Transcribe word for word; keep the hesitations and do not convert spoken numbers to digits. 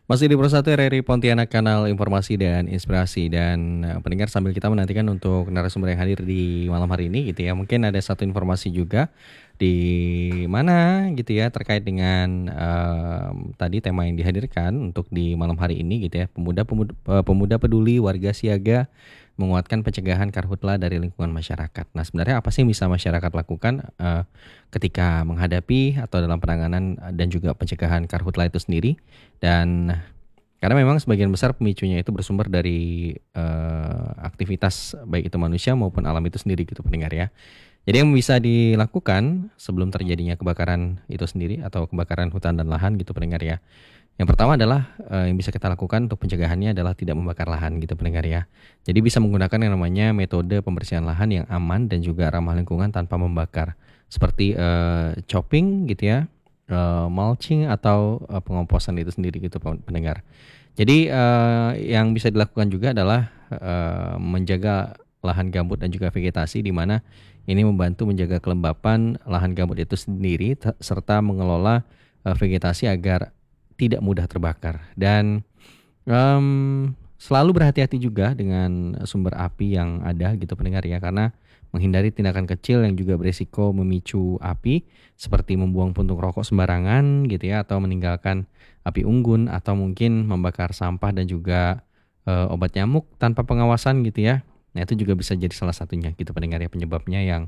Masih di Pro satu R R I Pontianak, kanal informasi dan inspirasi. Dan eh, pendengar, sambil kita menantikan untuk narasumber yang hadir di malam hari ini gitu ya. Mungkin ada satu informasi juga di mana gitu ya terkait dengan em, tadi tema yang dihadirkan untuk di malam hari ini gitu ya. Pemuda pemuda, eh, pemuda peduli warga siaga menguatkan pencegahan karhutla dari lingkungan masyarakat. Nah, sebenarnya apa sih yang bisa masyarakat lakukan eh, ketika menghadapi atau dalam penanganan eh, dan juga pencegahan karhutla itu sendiri? Dan karena memang sebagian besar pemicunya itu bersumber dari eh, aktivitas baik itu manusia maupun alam itu sendiri gitu pendengar ya. Jadi yang bisa dilakukan sebelum terjadinya kebakaran itu sendiri atau kebakaran hutan dan lahan gitu pendengar ya. Yang pertama adalah eh, yang bisa kita lakukan untuk pencegahannya adalah tidak membakar lahan gitu pendengar ya. Jadi bisa menggunakan yang namanya metode pembersihan lahan yang aman dan juga ramah lingkungan tanpa membakar. Seperti eh, chopping gitu ya, eh, mulching atau eh, pengomposan itu sendiri gitu pendengar. Jadi eh, yang bisa dilakukan juga adalah eh, menjaga lahan gambut dan juga vegetasi, di mana ini membantu menjaga kelembapan lahan gambut itu sendiri te- serta mengelola eh, vegetasi agar tidak mudah terbakar. Dan em, selalu berhati-hati juga dengan sumber api yang ada gitu pendengar ya, karena menghindari tindakan kecil yang juga berisiko memicu api seperti membuang puntung rokok sembarangan gitu ya, atau meninggalkan api unggun, atau mungkin membakar sampah dan juga eh, obat nyamuk tanpa pengawasan gitu ya. Nah, itu juga bisa jadi salah satunya gitu pendengar ya, penyebabnya yang